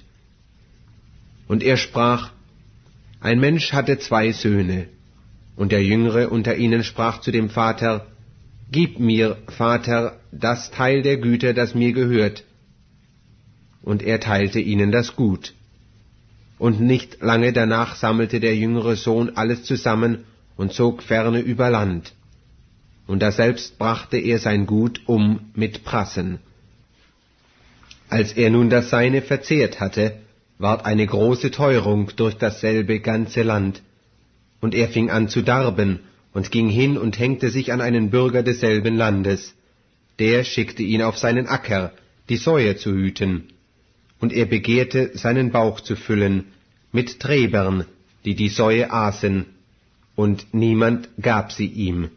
Und er sprach: Ein Mensch hatte zwei Söhne, und der Jüngere unter ihnen sprach zu dem Vater: Gib mir, Vater, das Teil der Güter, das mir gehört. Und er teilte ihnen das Gut. Und nicht lange danach sammelte der jüngere Sohn alles zusammen und zog ferne über Land. Und daselbst brachte er sein Gut um mit Prassen. Als er nun das Seine verzehrt hatte, ward eine große Teuerung durch dasselbe ganze Land. Und er fing an zu darben und ging hin und hängte sich an einen Bürger desselben Landes. Der schickte ihn auf seinen Acker, die Säue zu hüten. Und er begehrte, seinen Bauch zu füllen mit Träbern, die die Säue aßen, und niemand gab sie ihm.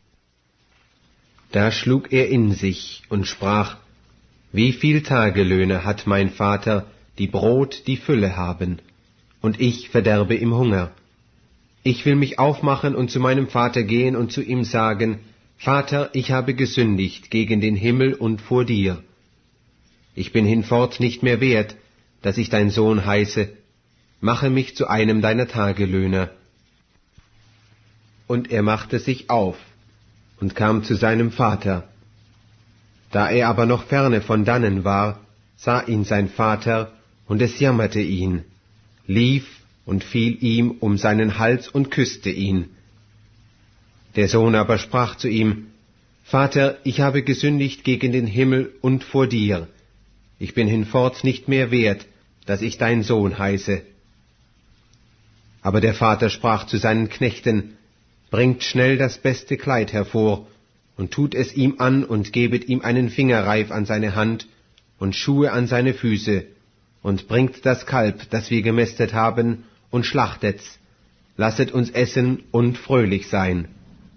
Da schlug er in sich und sprach: Wie viel Tagelöhne hat mein Vater, die Brot die Fülle haben, und ich verderbe im Hunger. Ich will mich aufmachen und zu meinem Vater gehen und zu ihm sagen: Vater, ich habe gesündigt gegen den Himmel und vor dir. Ich bin hinfort nicht mehr wert, dass ich dein Sohn heiße. Mache mich zu einem deiner Tagelöhner. Und er machte sich auf und kam zu seinem Vater. Da er aber noch ferne von dannen war, sah ihn sein Vater, und es jammerte ihn, lief und fiel ihm um seinen Hals und küsste ihn. Der Sohn aber sprach zu ihm: Vater, ich habe gesündigt gegen den Himmel und vor dir. Ich bin hinfort nicht mehr wert, dass ich dein Sohn heiße. Aber der Vater sprach zu seinen Knechten: Bringt schnell das beste Kleid hervor, und tut es ihm an, und gebet ihm einen Fingerreif an seine Hand und Schuhe an seine Füße, und bringt das Kalb, das wir gemästet haben, und schlachtet's. Lasset uns essen und fröhlich sein.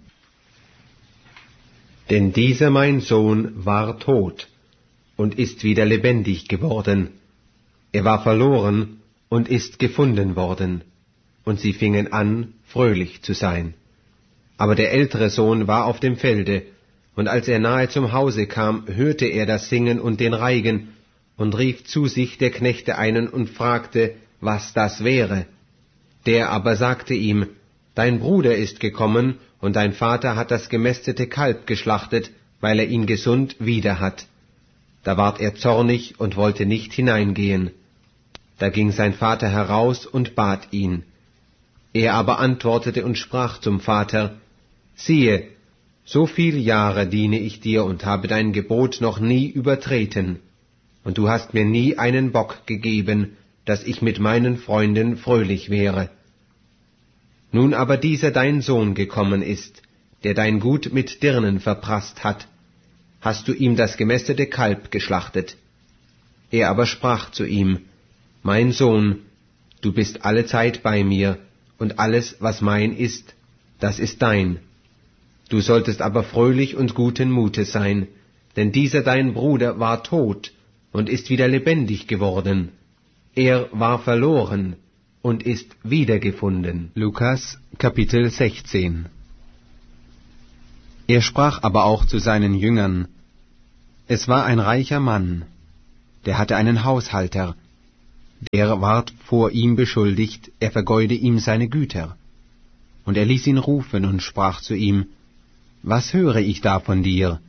Denn dieser mein Sohn war tot und ist wieder lebendig geworden. Er war verloren und ist gefunden worden. Und sie fingen an, fröhlich zu sein. Aber der ältere Sohn war auf dem Felde, und als er nahe zum Hause kam, hörte er das Singen und den Reigen, und rief zu sich der Knechte einen und fragte, was das wäre. Der aber sagte ihm: Dein Bruder ist gekommen, und dein Vater hat das gemästete Kalb geschlachtet, weil er ihn gesund wieder hat. Da ward er zornig und wollte nicht hineingehen. Da ging sein Vater heraus und bat ihn. Er aber antwortete und sprach zum Vater: Siehe, so viel Jahre diene ich dir und habe dein Gebot noch nie übertreten, und du hast mir nie einen Bock gegeben, dass ich mit meinen Freunden fröhlich wäre. Nun aber dieser dein Sohn gekommen ist, der dein Gut mit Dirnen verprasst hat, hast du ihm das gemästete Kalb geschlachtet. Er aber sprach zu ihm: Mein Sohn, du bist allezeit bei mir, und alles, was mein ist, das ist dein. Du solltest aber fröhlich und guten Mutes sein, denn dieser dein Bruder war tot und ist wieder lebendig geworden. Er war verloren und ist wiedergefunden. Lukas Kapitel sechzehn. Er sprach aber auch zu seinen Jüngern: Es war ein reicher Mann, der hatte einen Haushalter, der ward vor ihm beschuldigt, er vergeude ihm seine Güter. Und er ließ ihn rufen und sprach zu ihm, »Was höre ich da von dir?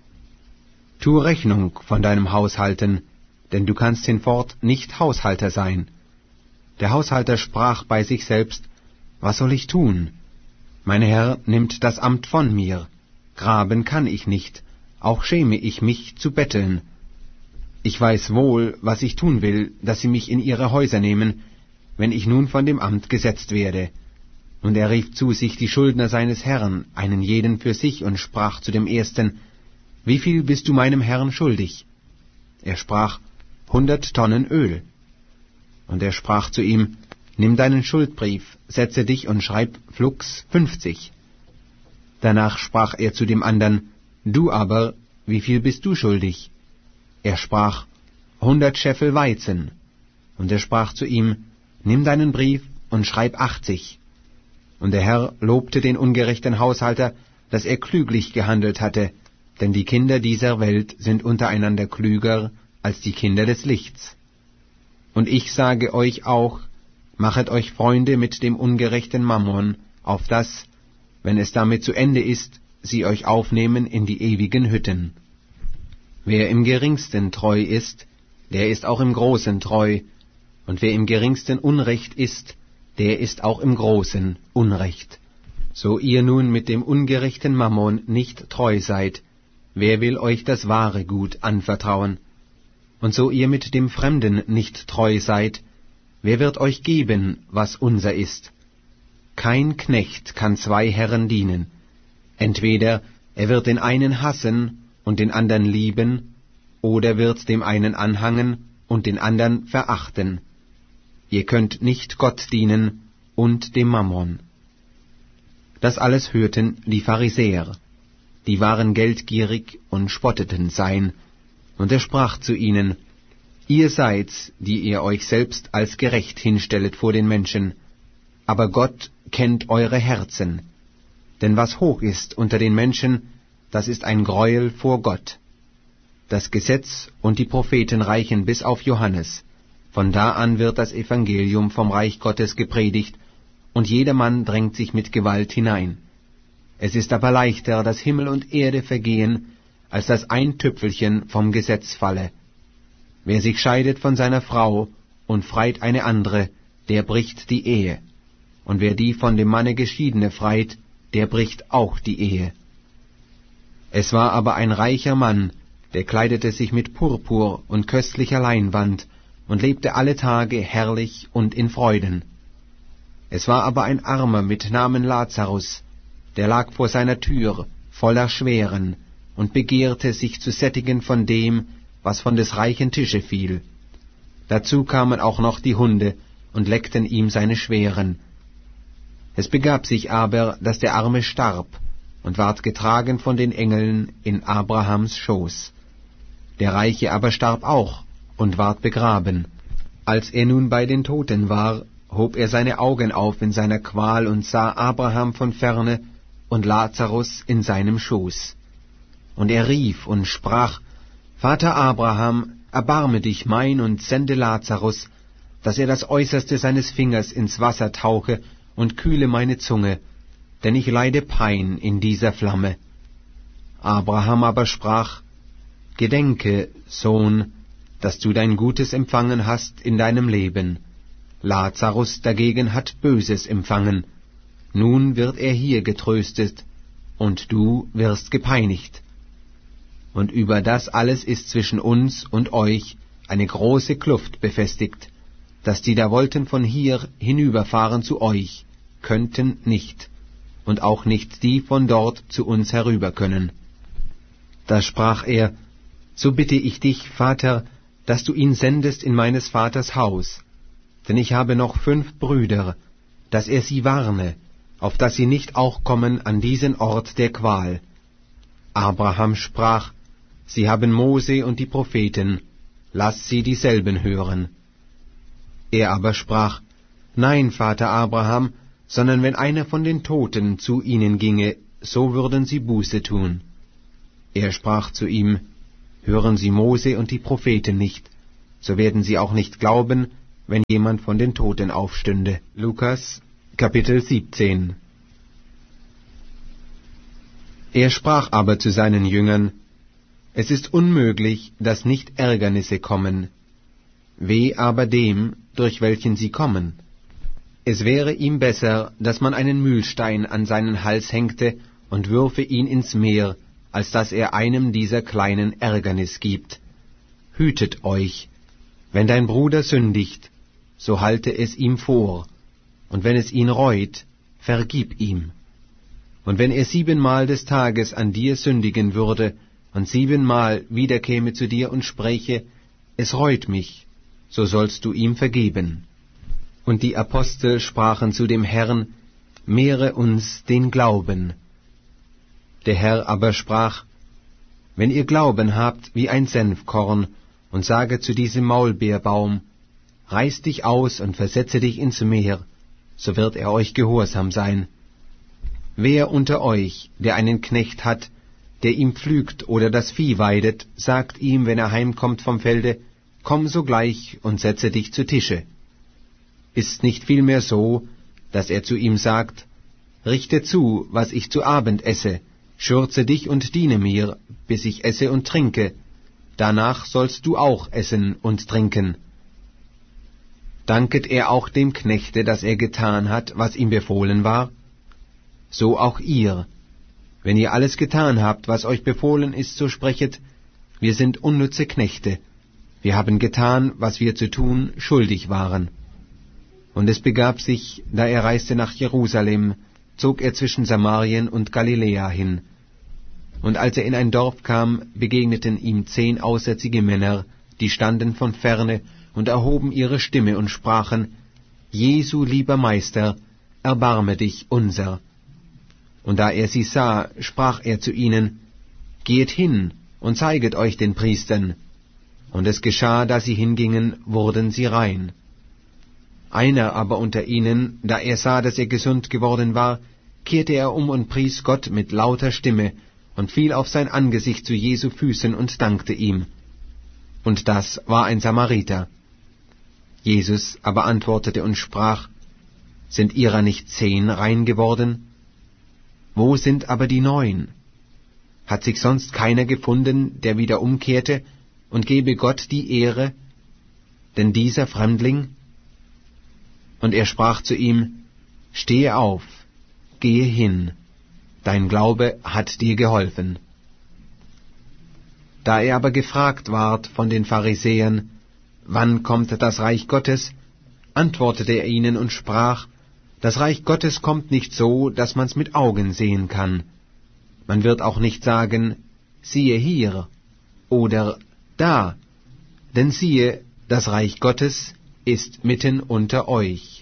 Tu Rechnung von deinem Haushalten, denn du kannst hinfort nicht Haushalter sein.« Der Haushalter sprach bei sich selbst, »Was soll ich tun? Mein Herr nimmt das Amt von mir. Graben kann ich nicht, auch schäme ich mich zu betteln. Ich weiß wohl, was ich tun will, dass sie mich in ihre Häuser nehmen, wenn ich nun von dem Amt gesetzt werde.« Und er rief zu sich die Schuldner seines Herrn, einen jeden für sich, und sprach zu dem Ersten, »Wie viel bist du meinem Herrn schuldig?« Er sprach, »Hundert Tonnen Öl.« Und er sprach zu ihm, »Nimm deinen Schuldbrief, setze dich und schreib flugs fünfzig.« Danach sprach er zu dem andern, »Du aber, wie viel bist du schuldig?« Er sprach, »Hundert Scheffel Weizen.« Und er sprach zu ihm, »Nimm deinen Brief und schreib achtzig.« Und der Herr lobte den ungerechten Haushalter, dass er klüglich gehandelt hatte, denn die Kinder dieser Welt sind untereinander klüger als die Kinder des Lichts. Und ich sage euch auch, machet euch Freunde mit dem ungerechten Mammon, auf das, wenn es damit zu Ende ist, sie euch aufnehmen in die ewigen Hütten. Wer im Geringsten treu ist, der ist auch im Großen treu, und wer im Geringsten Unrecht ist, der ist auch im Großen Unrecht. So ihr nun mit dem ungerechten Mammon nicht treu seid, wer will euch das wahre Gut anvertrauen? Und so ihr mit dem Fremden nicht treu seid, wer wird euch geben, was unser ist? Kein Knecht kann zwei Herren dienen. Entweder er wird den einen hassen und den andern lieben, oder wird dem einen anhangen und den andern verachten. Ihr könnt nicht Gott dienen und dem Mammon. Das alles hörten die Pharisäer, die waren geldgierig und spotteten sein, und er sprach zu ihnen, Ihr seid's, die ihr euch selbst als gerecht hinstellet vor den Menschen, aber Gott kennt eure Herzen. Denn was hoch ist unter den Menschen, das ist ein Greuel vor Gott. Das Gesetz und die Propheten reichen bis auf Johannes. Von da an wird das Evangelium vom Reich Gottes gepredigt, und jedermann drängt sich mit Gewalt hinein. Es ist aber leichter, dass Himmel und Erde vergehen, als dass ein Tüpfelchen vom Gesetz falle. Wer sich scheidet von seiner Frau und freit eine andere, der bricht die Ehe. Und wer die von dem Manne Geschiedene freit, der bricht auch die Ehe. Es war aber ein reicher Mann, der kleidete sich mit Purpur und köstlicher Leinwand und lebte alle Tage herrlich und in Freuden. Es war aber ein Armer mit Namen Lazarus, der lag vor seiner Tür, voller Schweren, und begehrte, sich zu sättigen von dem, was von des reichen Tische fiel. Dazu kamen auch noch die Hunde und leckten ihm seine Schweren. Es begab sich aber, dass der Arme starb und ward getragen von den Engeln in Abrahams Schoß. Der Reiche aber starb auch und ward begraben. Als er nun bei den Toten war, hob er seine Augen auf in seiner Qual und sah Abraham von ferne und Lazarus in seinem Schoß. Und er rief und sprach, Vater Abraham, erbarme dich mein und sende Lazarus, dass er das Äußerste seines Fingers ins Wasser tauche und kühle meine Zunge, denn ich leide Pein in dieser Flamme. Abraham aber sprach, Gedenke, Sohn, dass du dein Gutes empfangen hast in deinem Leben. Lazarus dagegen hat Böses empfangen. Nun wird er hier getröstet, und du wirst gepeinigt. Und über das alles ist zwischen uns und euch eine große Kluft befestigt, dass die da wollten von hier hinüberfahren zu euch, könnten nicht, und auch nicht die von dort zu uns herüber können. Da sprach er, So bitte ich dich, Vater, dass du ihn sendest in meines Vaters Haus, denn ich habe noch fünf Brüder, dass er sie warne, auf dass sie nicht auch kommen an diesen Ort der Qual. Abraham sprach, Sie haben Mose und die Propheten, lass sie dieselben hören. Er aber sprach, Nein, Vater Abraham, sondern wenn einer von den Toten zu ihnen ginge, so würden sie Buße tun. Er sprach zu ihm, Hören sie Mose und die Propheten nicht, so werden sie auch nicht glauben, wenn jemand von den Toten aufstünde. Lukas, Kapitel siebzehn. Er sprach aber zu seinen Jüngern: Es ist unmöglich, dass nicht Ärgernisse kommen. Weh aber dem, durch welchen sie kommen. Es wäre ihm besser, dass man einen Mühlstein an seinen Hals hängte und würfe ihn ins Meer, als dass er einem dieser kleinen Ärgernis gibt. Hütet euch, wenn dein Bruder sündigt, so halte es ihm vor, und wenn es ihn reut, vergib ihm. Und wenn er siebenmal des Tages an dir sündigen würde, und siebenmal wiederkäme zu dir und spräche, es reut mich, so sollst du ihm vergeben. Und die Apostel sprachen zu dem Herrn: Mehre uns den Glauben. Der Herr aber sprach: Wenn ihr Glauben habt wie ein Senfkorn, und sage zu diesem Maulbeerbaum: Reiß dich aus und versetze dich ins Meer, so wird er euch gehorsam sein. Wer unter euch, der einen Knecht hat, der ihm pflügt oder das Vieh weidet, sagt ihm, wenn er heimkommt vom Felde: Komm sogleich und setze dich zu Tische. Ist nicht vielmehr so, dass er zu ihm sagt: Richte zu, was ich zu Abend esse, schürze dich und diene mir, bis ich esse und trinke, danach sollst du auch essen und trinken. Danket er auch dem Knechte, dass er getan hat, was ihm befohlen war? So auch ihr. Wenn ihr alles getan habt, was euch befohlen ist, so sprechet: Wir sind unnütze Knechte. Wir haben getan, was wir zu tun schuldig waren. Und es begab sich, da er reiste nach Jerusalem, zog er zwischen Samarien und Galiläa hin. Und als er in ein Dorf kam, begegneten ihm zehn aussätzige Männer, die standen von ferne und erhoben ihre Stimme und sprachen: Jesu, lieber Meister, erbarme dich unser. Und da er sie sah, sprach er zu ihnen: Geht hin und zeiget euch den Priestern. Und es geschah, da sie hingingen, wurden sie rein. Einer aber unter ihnen, da er sah, dass er gesund geworden war, kehrte er um und pries Gott mit lauter Stimme und fiel auf sein Angesicht zu Jesu Füßen und dankte ihm. Und das war ein Samariter. Jesus aber antwortete und sprach: Sind ihrer nicht zehn rein geworden? Wo sind aber die neun? Hat sich sonst keiner gefunden, der wieder umkehrte und gebe Gott die Ehre, denn dieser Fremdling? Und er sprach zu ihm: Stehe auf, gehe hin, dein Glaube hat dir geholfen. Da er aber gefragt ward von den Pharisäern: Wann kommt das Reich Gottes? Antwortete er ihnen und sprach: Das Reich Gottes kommt nicht so, dass man's mit Augen sehen kann. Man wird auch nicht sagen: Siehe hier oder da, denn siehe, das Reich Gottes ist mitten unter euch.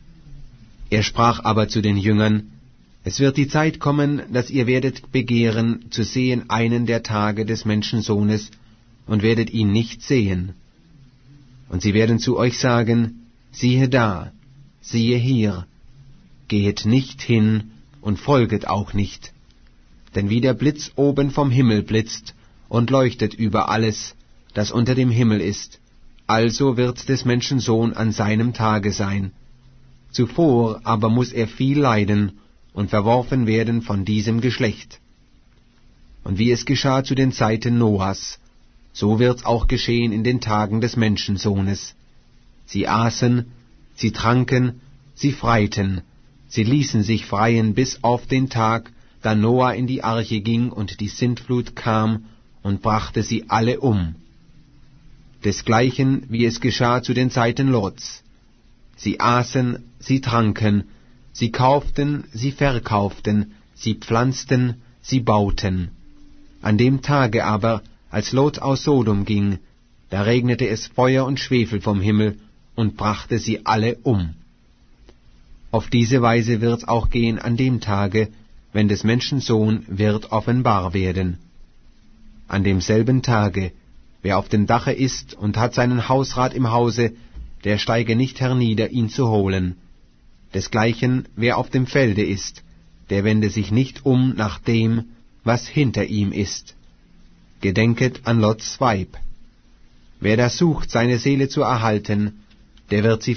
Er sprach aber zu den Jüngern: Es wird die Zeit kommen, dass ihr werdet begehren, zu sehen einen der Tage des Menschensohnes, und werdet ihn nicht sehen. Und sie werden zu euch sagen: Siehe da, siehe hier. Gehet nicht hin und folget auch nicht. Denn wie der Blitz oben vom Himmel blitzt und leuchtet über alles, das unter dem Himmel ist, also wird des Menschen Sohn an seinem Tage sein. Zuvor aber muß er viel leiden und verworfen werden von diesem Geschlecht. Und wie es geschah zu den Zeiten Noahs, so wird's auch geschehen in den Tagen des Menschensohnes. Sie aßen, sie tranken, sie freiten, sie ließen sich freien bis auf den Tag, da Noah in die Arche ging und die Sintflut kam und brachte sie alle um. Desgleichen, wie es geschah zu den Zeiten Lots. Sie aßen, sie tranken, sie kauften, sie verkauften, sie pflanzten, sie bauten. An dem Tage aber, als Lot aus Sodom ging, da regnete es Feuer und Schwefel vom Himmel und brachte sie alle um. Auf diese Weise wird's auch gehen an dem Tage, wenn des Menschen Sohn wird offenbar werden. An demselben Tage, wer auf dem Dache ist und hat seinen Hausrat im Hause, der steige nicht hernieder, ihn zu holen. Desgleichen, wer auf dem Felde ist, der wende sich nicht um nach dem, was hinter ihm ist. gedenket an Lots Weib. Wer da sucht, seine Seele zu erhalten, der wird sie